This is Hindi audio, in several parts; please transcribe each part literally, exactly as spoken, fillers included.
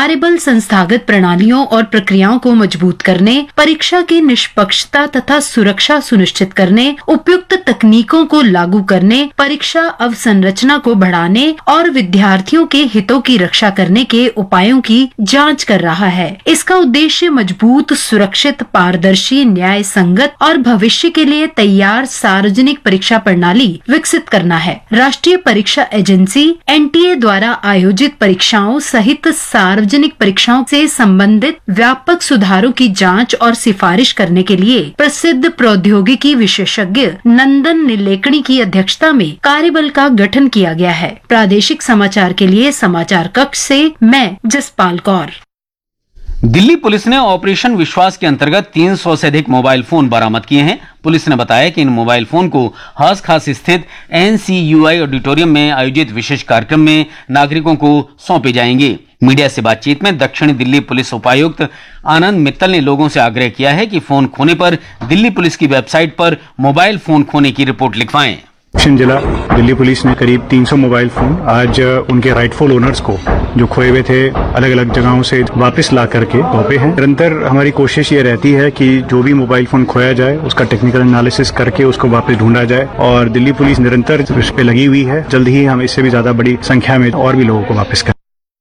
कार्यबल संस्थागत प्रणालियों और प्रक्रियाओं को मजबूत करने, परीक्षा की निष्पक्षता तथा सुरक्षा सुनिश्चित करने, उपयुक्त तकनीकों को लागू करने, परीक्षा अवसंरचना को बढ़ाने और विद्यार्थियों के हितों की रक्षा करने के उपायों की जांच कर रहा है। इसका उद्देश्य मजबूत, सुरक्षित, पारदर्शी, न्याय संगत और भविष्य के लिए तैयार सार्वजनिक परीक्षा प्रणाली विकसित करना है। राष्ट्रीय परीक्षा एजेंसी एन टी ए द्वारा आयोजित परीक्षाओं सहित सार्वजनिक परीक्षाओं से संबंधित व्यापक सुधारों की जांच और सिफारिश करने के लिए प्रसिद्ध प्रौद्योगिकी विशेषज्ञ नंदन नीलेकणी की अध्यक्षता में कार्यबल का गठन किया गया है। प्रादेशिक समाचार के लिए समाचार कक्ष से मैं जसपाल कौर। दिल्ली पुलिस ने ऑपरेशन विश्वास के अंतर्गत तीन सौ से अधिक मोबाइल फोन बरामद किए हैं। पुलिस ने बताया कि इन मोबाइल फोन को हौस खास स्थित N C you I auditorium में आयोजित विशेष कार्यक्रम में नागरिकों को सौंपे जाएंगे। मीडिया से बातचीत में दक्षिणी दिल्ली पुलिस उपायुक्त आनंद मित्तल ने लोगों से आग्रह किया है कि फोन खोने पर दिल्ली पुलिस की वेबसाइट पर मोबाइल फोन खोने की रिपोर्ट लिखवाएं। दक्षिण जिला दिल्ली पुलिस ने करीब तीन सौ मोबाइल फोन आज उनके राइटफुल ओनर्स को जो खोए हुए थे अलग अलग जगहों से वापस ला करके सौंपे हैं। निरंतर हमारी कोशिश ये रहती है कि जो भी मोबाइल फोन खोया जाए उसका टेक्निकल एनालिसिस करके उसको वापस ढूंढा जाए और दिल्ली पुलिस निरंतर इस पे लगी हुई है। जल्द ही हम इससे भी ज्यादा बड़ी संख्या में और भी लोगों को वापस करें।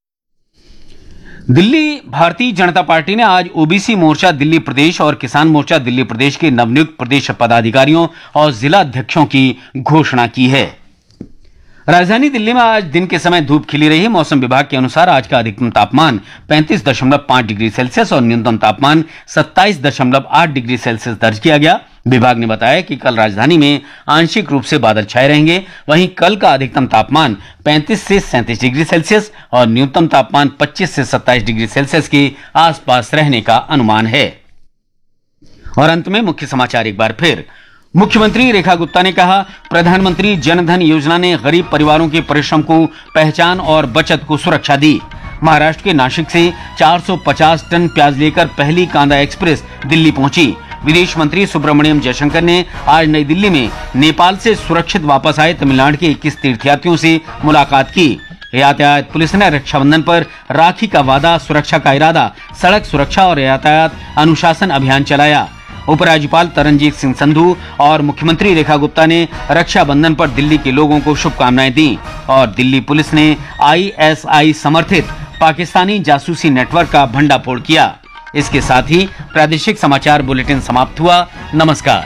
दिल्ली भारतीय जनता पार्टी ने आज ओ बी सी मोर्चा दिल्ली प्रदेश और किसान मोर्चा दिल्ली प्रदेश के नवनियुक्त प्रदेश पदाधिकारियों और जिला अध्यक्षों की घोषणा की है। राजधानी दिल्ली में आज दिन के समय धूप खिली रही। मौसम विभाग के अनुसार आज का अधिकतम तापमान पैंतीस दशमलव पांच डिग्री सेल्सियस और न्यूनतम तापमान सत्ताईस दशमलव आठ डिग्री सेल्सियस दर्ज किया गया। विभाग ने बताया कि कल राजधानी में आंशिक रूप से बादल छाए रहेंगे। वहीं कल का अधिकतम तापमान पैंतीस से सैंतीस डिग्री सेल्सियस और न्यूनतम तापमान पच्चीस से सत्ताईस डिग्री सेल्सियस के आसपास रहने का अनुमान है। और अंत में मुख्य समाचार एक बार फिर। मुख्यमंत्री रेखा गुप्ता ने कहा, प्रधानमंत्री जन धन योजना ने गरीब परिवारों के परिश्रम को पहचान और बचत को सुरक्षा दी। महाराष्ट्र के नासिक से चार सौ पचास टन प्याज लेकर पहली कांदा एक्सप्रेस दिल्ली पहुंची। विदेश मंत्री सुब्रमण्यम जयशंकर ने आज नई दिल्ली में नेपाल से सुरक्षित वापस आए तमिलनाडु के इक्कीस तीर्थयात्रियों से मुलाकात की। यातायात पुलिस ने रक्षाबंधन पर राखी का वादा, सुरक्षा का इरादा, सड़क सुरक्षा और यातायात अनुशासन अभियान चलाया। उपराज्यपाल तरनजीत सिंह संधू और मुख्यमंत्री रेखा गुप्ता ने रक्षाबंधन पर दिल्ली के लोगों को शुभकामनाएं दी। और दिल्ली पुलिस ने आई एस आई समर्थित पाकिस्तानी जासूसी नेटवर्क का भंडाफोड़ किया। इसके साथ ही प्रादेशिक समाचार बुलेटिन समाप्त हुआ। नमस्कार।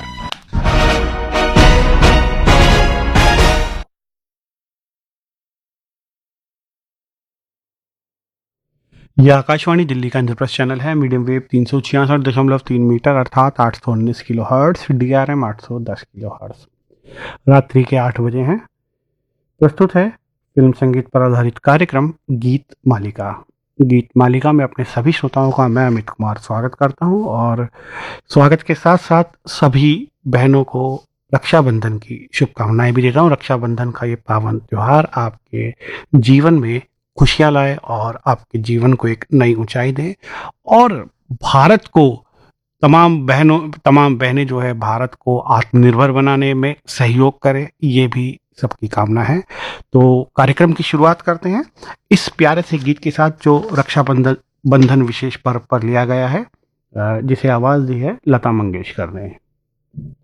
यह आकाशवाणी दिल्ली का इंद्रप्रस्थ चैनल है। मीडियम वेव तीन सौ छियासठ दशमलव तीन मीटर अर्थात आठ सौ उन्नीस kilo hertz, D R M आठ सौ दस किलो हर्ट्स। रात्रि के आठ बजे हैं। प्रस्तुत है फिल्म संगीत पर आधारित कार्यक्रम गीत मालिका। गीत मालिका में अपने सभी श्रोताओं का मैं अमित कुमार स्वागत करता हूं और स्वागत के साथ साथ सभी बहनों को रक्षाबंधन की शुभकामनाएं भी देता हूं। रक्षाबंधन का ये पावन त्योहार आपके जीवन में खुशियां लाए और आपके जीवन को एक नई ऊंचाई दे और भारत को तमाम बहनों तमाम बहनें जो है भारत को आत्मनिर्भर बनाने में सहयोग करे, ये भी सबकी कामना है। तो कार्यक्रम की शुरुआत करते हैं इस प्यारे से गीत के साथ जो रक्षाबंधन बंधन विशेष पर्व पर लिया गया है, जिसे आवाज दी है लता मंगेशकर ने।